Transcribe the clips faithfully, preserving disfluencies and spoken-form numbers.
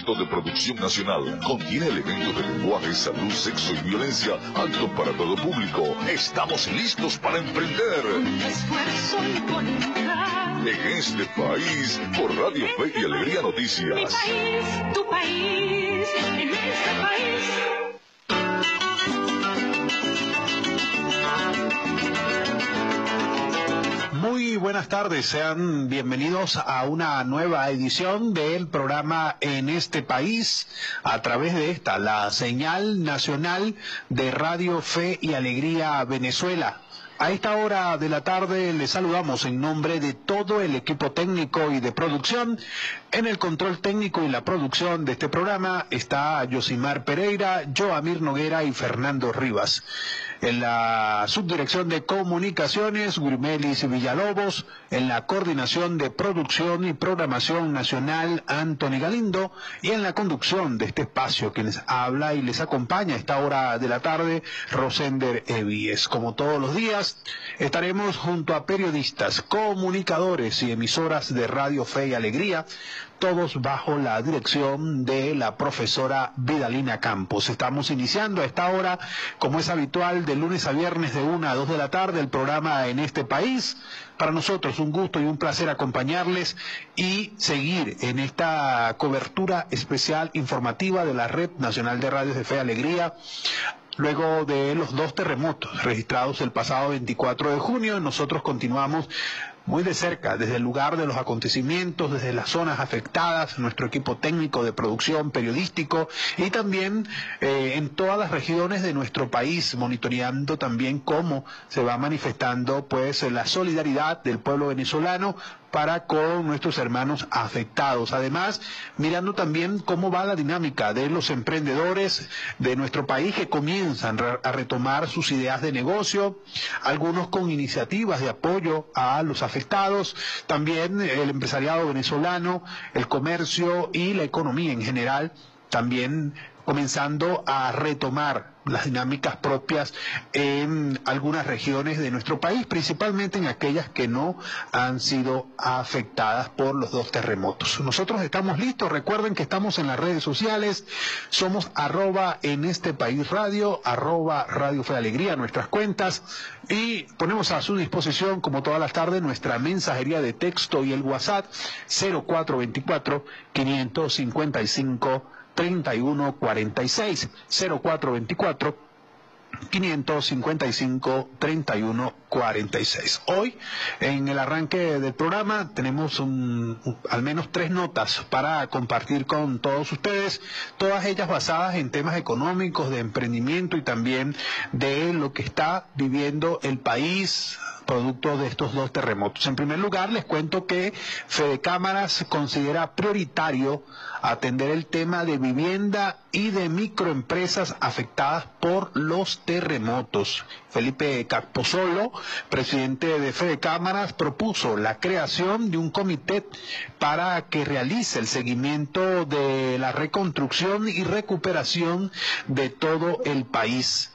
proyecto de producción nacional. Contiene elementos de lenguaje, salud, sexo y violencia, apto para todo público. Estamos listos para emprender. Esfuerzo y voluntad. En este país, por Radio Fe y Alegría Noticias. Mi país, tu país, en este país. Muy buenas tardes, sean bienvenidos a una nueva edición del programa En este país, a través de esta, la señal nacional de Radio Fe y Alegría Venezuela. A esta hora de la tarde les saludamos en nombre de todo el equipo técnico y de producción. En el control técnico y la producción de este programa está Yosimar Pereira, Joamir Noguera y Fernando Rivas. En la subdirección de comunicaciones, Gurimelis Villalobos. En la coordinación de producción y programación nacional, Anthony Galindo. Y en la conducción de este espacio, quienes habla y les acompaña a esta hora de la tarde, Rosender Evies. Como todos los días, estaremos junto a periodistas, comunicadores y emisoras de Radio Fe y Alegría, todos bajo la dirección de la profesora Vidalina Campos. Estamos iniciando a esta hora, como es habitual, de lunes a viernes de una a dos de la tarde, el programa En este país. Para nosotros un gusto y un placer acompañarles y seguir en esta cobertura especial informativa de la Red Nacional de Radios de Fe y Alegría. Luego de los dos terremotos registrados el pasado veinticuatro de junio, nosotros continuamos muy de cerca, desde el lugar de los acontecimientos, desde las zonas afectadas, nuestro equipo técnico de producción periodístico y también eh, en todas las regiones de nuestro país, monitoreando también cómo se va manifestando pues la solidaridad del pueblo venezolano para con nuestros hermanos afectados. Además, mirando también cómo va la dinámica de los emprendedores de nuestro país que comienzan a retomar sus ideas de negocio, algunos con iniciativas de apoyo a los afectados, también el empresariado venezolano, el comercio y la economía en general, también comenzando a retomar las dinámicas propias en algunas regiones de nuestro país, principalmente en aquellas que no han sido afectadas por los dos terremotos. Nosotros estamos listos, recuerden que estamos en las redes sociales, somos arroba en este país radio, arroba Radio Fe Alegría, nuestras cuentas, y ponemos a su disposición, como todas las tardes, nuestra mensajería de texto y el WhatsApp cero cuatro veinticuatro, quinientos cincuenta y cinco, treinta y uno cuarenta y seis, cero cuatro veinticuatro, quinientos cincuenta y cinco, treinta y uno cuarenta y seis. Hoy, en el arranque del programa, tenemos un, un, al menos tres notas para compartir con todos ustedes, todas ellas basadas en temas económicos, de emprendimiento y también de lo que está viviendo el país producto de estos dos terremotos. En primer lugar, les cuento que Fede Cámaras considera prioritario atender el tema de vivienda y de microempresas afectadas por los terremotos. Felipe Capozolo, presidente de Fede Cámaras, propuso la creación de un comité para que realice el seguimiento de la reconstrucción y recuperación de todo el país.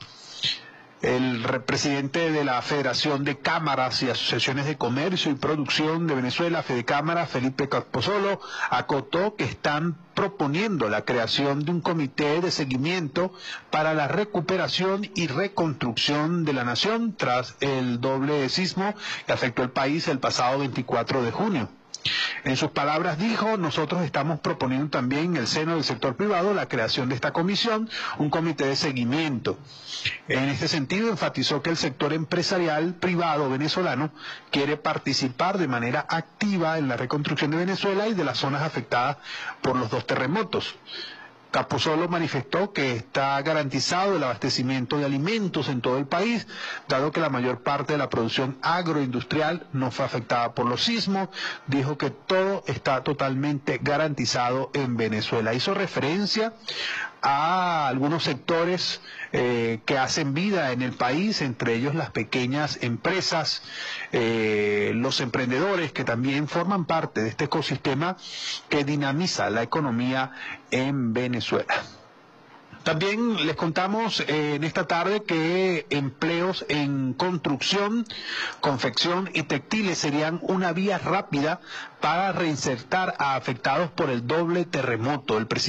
El presidente de la Federación de Cámaras y Asociaciones de Comercio y Producción de Venezuela, Fedecámaras, Felipe Capozolo, acotó que están proponiendo la creación de un comité de seguimiento para la recuperación y reconstrucción de la nación tras el doble sismo que afectó el país el pasado veinticuatro de junio. En sus palabras dijo, nosotros estamos proponiendo también en el seno del sector privado la creación de esta comisión, un comité de seguimiento. En este sentido, enfatizó que el sector empresarial privado venezolano quiere participar de manera activa en la reconstrucción de Venezuela y de las zonas afectadas por los dos terremotos. Capozolo manifestó que está garantizado el abastecimiento de alimentos en todo el país, dado que la mayor parte de la producción agroindustrial no fue afectada por los sismos. Dijo que todo está totalmente garantizado en Venezuela. Hizo referencia a algunos sectores eh, que hacen vida en el país, entre ellos las pequeñas empresas, eh, los emprendedores que también forman parte de este ecosistema que dinamiza la economía en Venezuela. También les contamos eh, en esta tarde que empleos en construcción, confección y textiles serían una vía rápida para reinsertar a afectados por el doble terremoto. El presidente